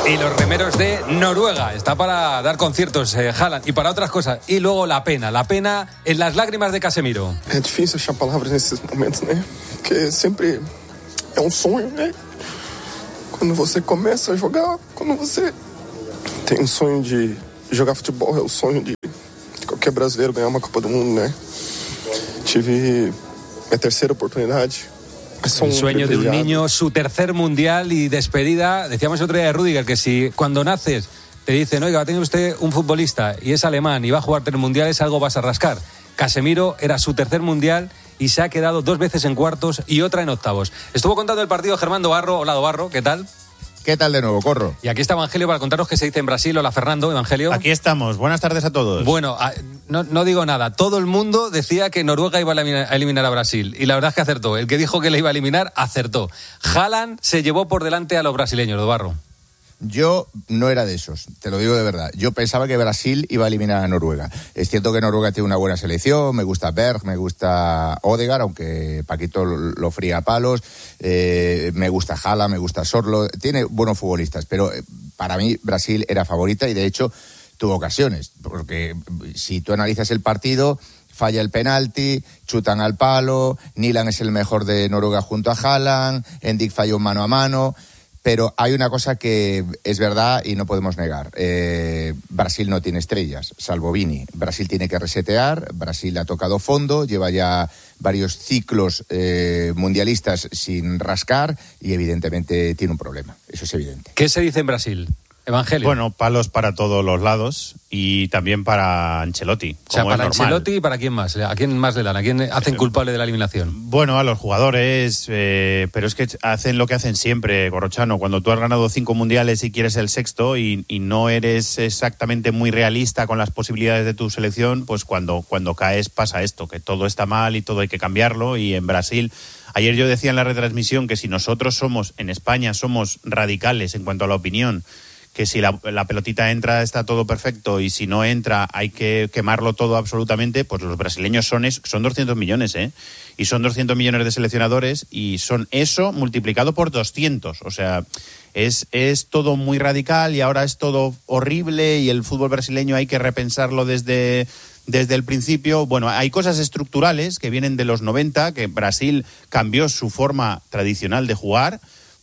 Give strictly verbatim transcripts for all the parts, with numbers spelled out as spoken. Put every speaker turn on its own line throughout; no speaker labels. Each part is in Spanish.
Y los remeros de Noruega. Está para dar conciertos, eh, Haaland, y para otras cosas. Y luego la pena, la pena en las lágrimas de Casemiro.
Es difícil achar palabras nesses momentos, né? Porque sempre é um sonho, né? Quando você começa a jogar, quando você tem um sonho de jogar futebol, é o sonho de qualquer brasileiro ganhar uma Copa do Mundo, né? Tive minha terceira oportunidade.
El sueño de un niño, su tercer mundial y despedida. Decíamos otro día de Rüdiger que si cuando naces te dicen, oiga, va a tener usted un futbolista y es alemán y va a jugar tres mundiales, algo vas a rascar. Casemiro era su tercer mundial y se ha quedado dos veces en cuartos y otra en octavos. Estuvo contando el partido Germán Dobarro. Hola, Dobarro, ¿qué tal?
¿Qué tal de nuevo, Corro?
Y aquí está Evangelio para contaros qué se dice en Brasil. Hola, Fernando. Evangelio.
Aquí estamos. Buenas tardes a todos.
Bueno, no, no digo nada. Todo el mundo decía que Noruega iba a eliminar, a eliminar a Brasil. Y la verdad es que acertó. El que dijo que le iba a eliminar, acertó. Haaland se llevó por delante a los brasileños, Dobarro.
Yo no era de esos, te lo digo de verdad. Yo pensaba que Brasil iba a eliminar a Noruega. Es cierto que Noruega tiene una buena selección, me gusta Berg, me gusta Odegaard, aunque Paquito lo fría a palos, eh, me gusta Haaland, me gusta Sorlo, tiene buenos futbolistas, pero para mí Brasil era favorita y de hecho tuvo ocasiones, porque si tú analizas el partido, falla el penalti, chutan al palo, Nilan es el mejor de Noruega junto a Haaland, Endik falló un mano a mano. Pero hay una cosa que es verdad y no podemos negar. Eh, Brasil no tiene estrellas, salvo Vini. Brasil tiene que resetear, Brasil ha tocado fondo, lleva ya varios ciclos eh, mundialistas sin rascar y evidentemente tiene un problema. Eso es evidente.
¿Qué se dice en Brasil? Evangelio.
Bueno, palos para todos los lados y también para Ancelotti.
O sea,
como
para
es normal.
Ancelotti y para quién más. ¿A quién más le dan? ¿A quién hacen culpable de la eliminación?
Bueno, a los jugadores, eh, pero es que hacen lo que hacen siempre, Corrochano. Cuando tú has ganado cinco mundiales y quieres el sexto y, y no eres exactamente muy realista con las posibilidades de tu selección, pues cuando, cuando caes pasa esto, que todo está mal y todo hay que cambiarlo. Y en Brasil, ayer yo decía en la retransmisión que si nosotros somos, en España, somos radicales en cuanto a la opinión, que si la, la pelotita entra está todo perfecto y si no entra hay que quemarlo todo absolutamente, pues los brasileños son eso, son doscientos millones, ¿eh? Y son doscientos millones de seleccionadores y son eso multiplicado por doscientos. O sea, es, es todo muy radical y ahora es todo horrible y el fútbol brasileño hay que repensarlo desde... Desde el principio. Bueno, hay cosas estructurales que vienen de los noventa, que Brasil cambió su forma tradicional de jugar,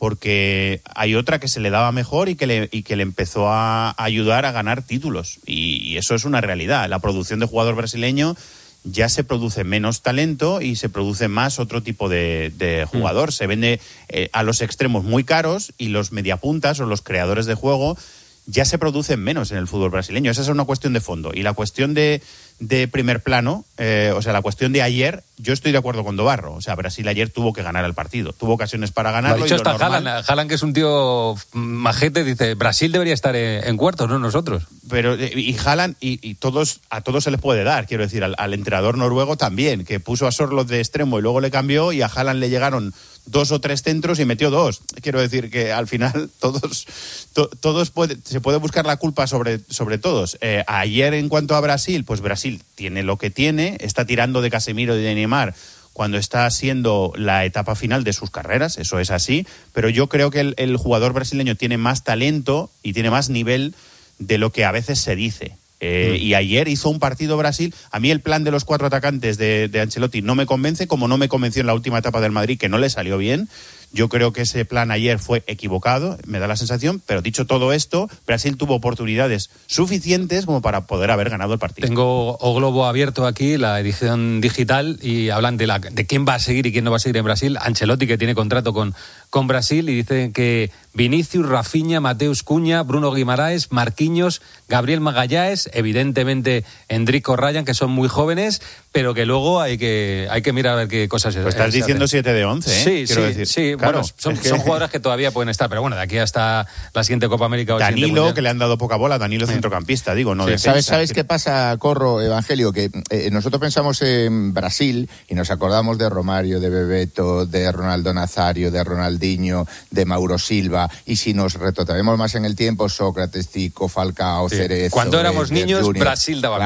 porque hay otra que se le daba mejor y que le, y que le empezó a ayudar a ganar títulos. Y, y eso es una realidad. La producción de jugador brasileño ya se produce menos talento y se produce más otro tipo de, de jugador. Mm. Se vende eh, a los extremos muy caros y los mediapuntas o los creadores de juego ya se producen menos en el fútbol brasileño. Esa es una cuestión de fondo. Y la cuestión de, de primer plano, eh, o sea, la cuestión de ayer, yo estoy de acuerdo con Dobarro. O sea, Brasil ayer tuvo que ganar el partido. Tuvo ocasiones para ganarlo.
Lo ha dicho
y lo
hasta
normal...
Haaland, Haaland, que es un tío majete, dice, Brasil debería estar en, en cuartos, no nosotros.
Pero, y Haaland, y, y todos, a todos se les puede dar, quiero decir, al, al entrenador noruego también, que puso a Sorloth de extremo y luego le cambió, y a Haaland le llegaron dos o tres centros y metió dos. Quiero decir que al final todos, to, todos puede, se puede buscar la culpa sobre, sobre todos. Eh, ayer, en cuanto a Brasil, pues Brasil tiene lo que tiene, está tirando de Casemiro y de Neymar cuando está siendo la etapa final de sus carreras, eso es así, pero yo creo que el, el jugador brasileño tiene más talento y tiene más nivel de lo que a veces se dice. Eh, mm. Y ayer hizo un partido Brasil. A mí el plan de los cuatro atacantes de, de Ancelotti no me convence, como no me convenció en la última etapa del Madrid, que no le salió bien. Yo creo que ese plan ayer fue equivocado, me da la sensación, pero dicho todo esto, Brasil tuvo oportunidades suficientes como para poder haber ganado el partido.
Tengo O Globo abierto aquí, la edición digital, y hablan de, la, de quién va a seguir y quién no va a seguir en Brasil. Ancelotti, que tiene contrato con, con Brasil, y dicen que Vinicius, Rafinha, Mateus Cunha, Bruno Guimaraes, Marquinhos, Gabriel Magalhães, evidentemente Endrick, Ryan, que son muy jóvenes, pero que luego hay que, hay que mirar a ver qué cosas se
hacen. Pues estás diciendo siete de once, ¿eh?
Sí,
Quiero
sí,
decir.
sí.
Claro,
bueno, son,
es que...
son jugadores que todavía pueden estar, pero bueno, de aquí hasta la siguiente Copa América. O
Danilo, que le han dado poca bola, Danilo sí. centrocampista, digo, no sí. defensa.
¿Sabes, ¿Sabes qué pasa, Corro, Evangelio? Que eh, nosotros pensamos en Brasil y nos acordamos de Romario, de Bebeto, de Ronaldo Nazario, de Ronaldinho, de Mauro Silva, y si nos retrotraemos más en el tiempo, Sócrates, Zico, Falcao, sí. Cerezo...
Cuando éramos niños,
Junior.
Brasil daba
claro.
miedo.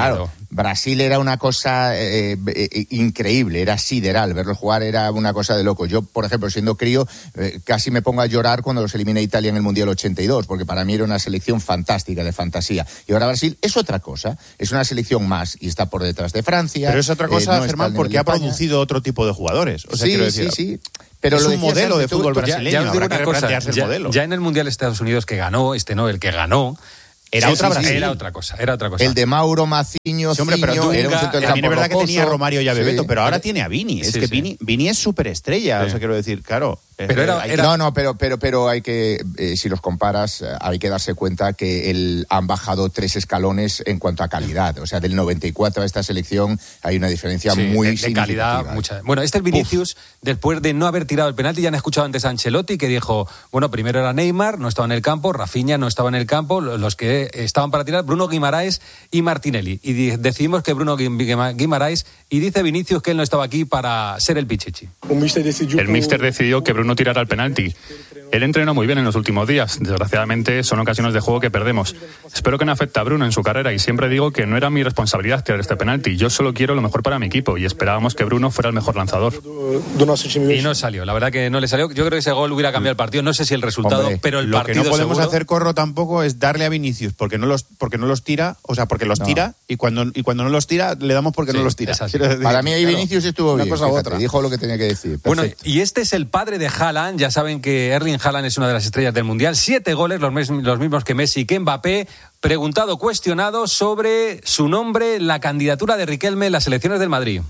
Brasil era una cosa eh, eh, increíble, era sideral, verlos jugar era una cosa de loco. Yo, por ejemplo, siendo crío, eh, casi me pongo a llorar cuando los elimina Italia en el Mundial ochenta y dos, porque para mí era una selección fantástica, de fantasía. Y ahora Brasil es otra cosa, es una selección más y está por detrás de Francia.
Pero es otra cosa,
eh, no
Germán, porque ha producido otro tipo de jugadores. O sea,
sí,
quiero decir,
sí, sí. Pero
es
lo
un modelo de
tú,
fútbol
tú,
brasileño.
Ya, ya os digo
habrá
una
que
cosa,
replantearse el
ya,
modelo.
ya en el Mundial de Estados Unidos que ganó, este no, el que ganó,
Era
sí,
otra
sí,
Brasil.
Era otra cosa, era otra cosa.
El de Mauro Maciño,
sí, hombre, pero
Ciño,
Dunga,
era un centro del
también
campo
es verdad
rocoso.
que tenía a Romario y a Bebeto,
Sí.
pero ahora tiene a Vini. Es
Sí,
que
sí.
Vini, Vini es superestrella,
Sí.
o sea, quiero decir, claro.
Pero era-
hay-
era-
No, no, pero, pero, pero hay que, eh, si los comparas, eh, hay que darse cuenta que el, han bajado tres escalones en cuanto a calidad. O sea, del noventa y cuatro a esta selección hay una diferencia
Sí,
muy
de, de
significativa.
calidad, mucha. Bueno, este es Vinicius, después de no haber tirado el penalti, ya han escuchado antes a Ancelotti, que dijo, bueno, primero era Neymar, no estaba en el campo, Rafinha no estaba en el campo, los que estaban para tirar, Bruno Guimaraes y Martinelli. Y di- decidimos que Bruno Guim- Guim- Guimaraes, y dice Vinicius que él no estaba aquí para ser el pichichi.
El míster decidió que Bruno tirara el penalti. Él entrenó muy bien en los últimos días. Desgraciadamente son ocasiones de juego que perdemos. Espero que no afecte a Bruno en su carrera y siempre digo que no era mi responsabilidad tirar este penalti. Yo solo quiero lo mejor para mi equipo y esperábamos que Bruno fuera el mejor lanzador.
Y no salió, la verdad que no le salió. Yo creo que ese gol hubiera cambiado el partido. No sé si el resultado,
Hombre,
pero el
Lo que
partido
no podemos
seguro.
hacer, Corro, tampoco es darle a Vinicius porque no los porque no los tira, o sea, porque los
No.
tira y cuando y cuando no los tira le damos porque
Sí,
no los tira.
es así.
Quiero decir,
Para mí ahí
claro,
Vinicius estuvo
una
bien,
cosa u
fíjate,
otra.
dijo lo que tenía que decir.
Bueno,
Perfecto.
y este es el padre de Haaland. Ya saben que Erling Haaland es una de las estrellas del Mundial. Siete goles, los, mes- los mismos que Messi y que Mbappé. Preguntado, cuestionado sobre su nombre, la candidatura de Riquelme en las elecciones del Madrid.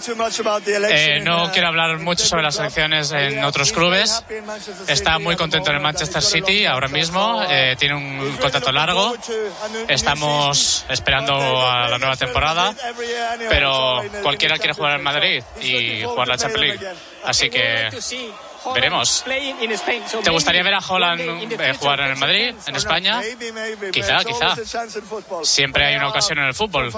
Eh, no quiero hablar mucho sobre las elecciones en otros clubes. Está muy contento en el Manchester City ahora mismo. Eh, tiene un contrato largo. Estamos esperando a la nueva temporada. Pero cualquiera quiere jugar en Madrid y jugar la Champions League. Así que veremos. ¿Te gustaría ver a Haaland eh, jugar en el Madrid, en España? Quizá, quizá. Siempre hay una ocasión en el fútbol.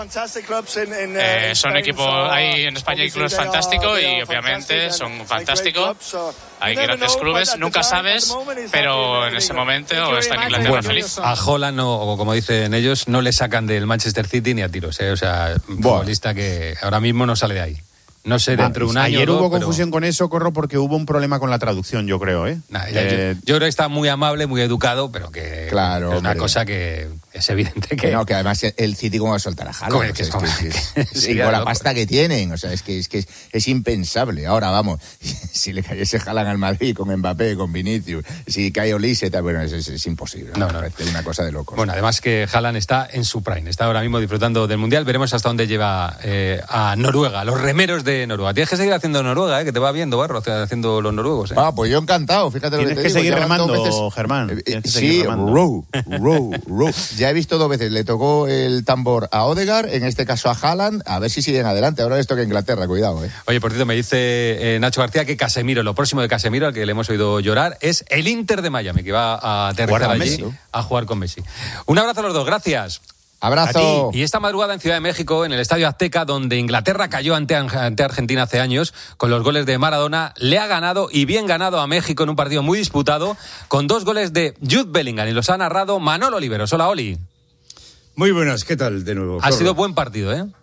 Eh, son equipos, hay en España hay clubes fantásticos y obviamente son fantásticos. Hay grandes clubes, nunca sabes, pero en ese momento está en Inglaterra
Bueno,
feliz.
a Haaland, no, o como dicen ellos, no le sacan del Manchester City ni a tiros. ¿eh? O sea, un
Buah.
futbolista que ahora mismo no sale de ahí. No sé, dentro de un año.
Ayer
o
hubo
dos, pero-
confusión con eso, Corro, porque hubo un problema con la traducción, yo creo, ¿eh?
Nah, ya,
Eh,
yo, yo creo que está muy amable, muy educado, pero que
Claro,
es una
hombre.
cosa que es evidente que...
Que no, que además el City cómo va a soltar a Haaland.
Coño,
O
que
sea,
es
es que-
como-
que es-
Sí,
y
claro,
con la
loco.
pasta que tienen, o sea, es que es que es, es impensable. Ahora vamos, si le cayese Haaland al Madrid con Mbappé, con Vinicius, si cae Olise, tal, bueno, es, es, es imposible.
No,
¿no?
no.
Parece una cosa de locos.
Bueno, además que Haaland está en su prime, está ahora mismo disfrutando del Mundial. Veremos hasta dónde lleva eh, a Noruega, los remeros de Noruega. Tienes que seguir haciendo Noruega, eh, que te va viendo, Barro, haciendo los noruegos. Eh.
Ah, pues yo encantado, fíjate lo
Tienes
que te
que
digo.
seguir
ya van dos
remando,
veces-
Germán,
Eh,
tienes que
sí,
seguir remando.
row, row, row. Ya he visto dos veces, le tocó el tambor a Odegaard, en este caso a Haaland, a ver si siguen adelante. Ahora les toca a Inglaterra, cuidado, eh.
Oye, por cierto, me dice eh, Nacho García que Casemiro, lo próximo de Casemiro, al que le hemos oído llorar, es el Inter de Miami, que va a aterrizar
Jugar con
allí
Messi.
a jugar con Messi. Un abrazo a los dos, gracias.
Abrazo.
Y esta madrugada en Ciudad de México, en el Estadio Azteca, donde Inglaterra cayó ante, ante Argentina hace años, con los goles de Maradona, le ha ganado, y bien ganado, a México en un partido muy disputado, con dos goles de Jude Bellingham, y los ha narrado Manolo Oliveros. Hola, Oli.
Muy buenas, ¿qué tal de nuevo?
Ha
Corro?
sido buen partido, ¿eh?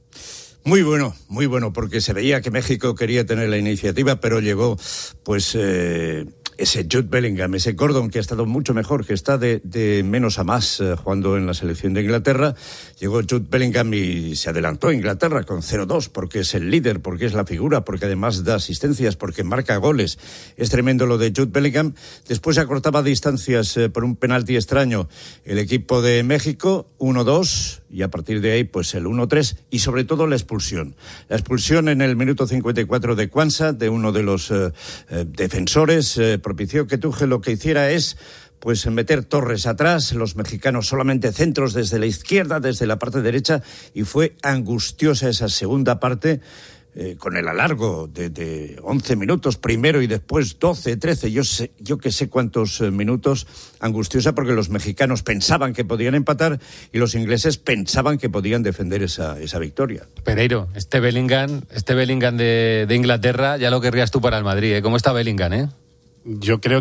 Muy bueno, muy bueno, porque se veía que México quería tener la iniciativa, pero llegó, pues, eh, ese Jude Bellingham, ese Gordon, que ha estado mucho mejor, que está de, de menos a más eh, jugando en la selección de Inglaterra. Llegó Jude Bellingham y se adelantó Inglaterra con cero dos, porque es el líder, porque es la figura, porque además da asistencias, porque marca goles. Es tremendo lo de Jude Bellingham. Después acortaba distancias eh, por un penalti extraño el equipo de México, uno dos, y a partir de ahí, pues el uno tres, y sobre todo la expulsión. La expulsión en el minuto cincuenta y cuatro de Cuanza, de uno de los eh, eh, defensores, eh, propició que Tuchel lo que hiciera es pues meter torres atrás, los mexicanos solamente centros desde la izquierda, desde la parte derecha, y fue angustiosa esa segunda parte, eh, con el alargo de, de once minutos primero y después doce, trece, yo sé, yo que sé cuántos eh, minutos, angustiosa porque los mexicanos pensaban que podían empatar y los ingleses pensaban que podían defender esa, esa victoria.
Pereiro, este Bellingham, este Bellingham de, de Inglaterra, ya lo querrías tú para el Madrid, ¿eh? ¿Cómo está Bellingham, eh?
Yo creo que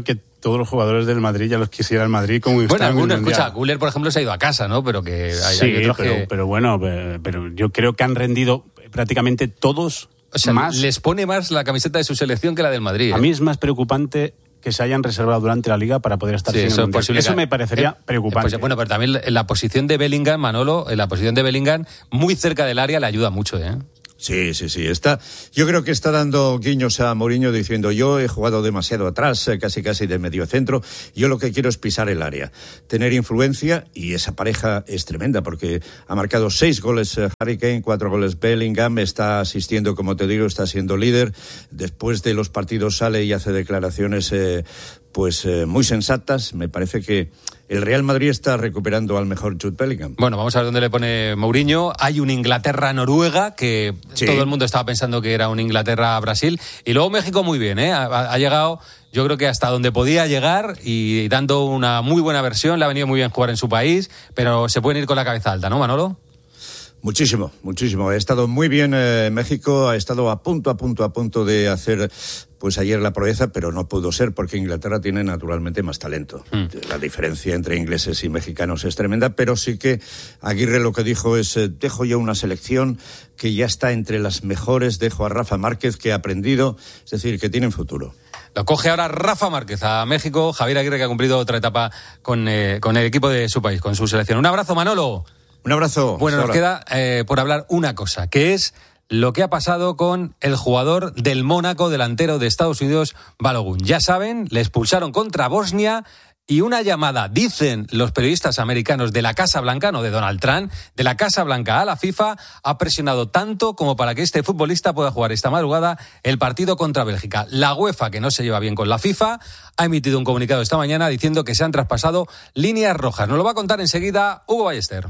todos los jugadores del Madrid ya los quisiera el Madrid como
bueno,
están
algunos,
en el Mundial.
escucha, Güler, por ejemplo, se ha ido a casa, ¿no? Pero que hay,
sí,
hay otros
pero,
que...
pero bueno, pero yo creo que han rendido prácticamente todos.
O sea,
más.
les pone más la camiseta de su selección que la del Madrid. ¿eh?
A mí es más preocupante que se hayan reservado durante la Liga para poder estar
Sí,
sin
eso,
el Mundial. Eso me parecería
eh,
preocupante.
Pues, bueno, pero también en la posición de Bellingham, Manolo, en la posición de Bellingham, muy cerca del área, le ayuda mucho, ¿eh?
Sí, sí, sí. Está, yo creo que está dando guiños a Mourinho diciendo yo he jugado demasiado atrás, casi casi de medio centro. Yo lo que quiero es pisar el área, tener influencia, y esa pareja es tremenda porque ha marcado seis goles Harry Kane, cuatro goles Bellingham, está asistiendo, como te digo, está siendo líder. Después de los partidos sale y hace declaraciones eh, pues eh, muy sensatas. Me parece que el Real Madrid está recuperando al mejor Jude Bellingham.
Bueno, vamos a ver dónde le pone Mourinho. Hay un Inglaterra-Noruega, que
sí.
todo el mundo estaba pensando que era un Inglaterra-Brasil. Y luego México muy bien, ¿eh? Ha, ha llegado, yo creo que hasta donde podía llegar y dando una muy buena versión. Le ha venido muy bien jugar en su país, pero se pueden ir con la cabeza alta, ¿no, Manolo?
Muchísimo, muchísimo. Ha estado muy bien eh, México, ha estado a punto, a punto, a punto de hacer pues ayer la proeza, pero no pudo ser porque Inglaterra tiene naturalmente más talento. Mm. La diferencia entre ingleses y mexicanos es tremenda, pero sí que Aguirre lo que dijo es eh, dejo yo una selección que ya está entre las mejores, dejo a Rafa Márquez que ha aprendido, es decir, que tienen futuro.
Lo coge ahora Rafa Márquez a México, Javier Aguirre, que ha cumplido otra etapa con, eh, con el equipo de su país, con su selección. Un abrazo, Manolo.
Un abrazo.
Bueno, nos queda eh, por hablar una cosa, que es lo que ha pasado con el jugador del Mónaco, delantero de Estados Unidos, Balogun. Ya saben, le expulsaron contra Bosnia y una llamada, dicen los periodistas americanos de la Casa Blanca, no de Donald Trump, de la Casa Blanca a la FIFA, ha presionado tanto como para que este futbolista pueda jugar esta madrugada el partido contra Bélgica. La UEFA, que no se lleva bien con la FIFA, ha emitido un comunicado esta mañana diciendo que se han traspasado líneas rojas. Nos lo va a contar enseguida Hugo Ballester.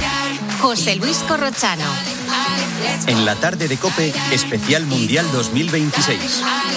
José Luis Corrochano.
En la tarde de COPE, especial Mundial dos mil veintiséis.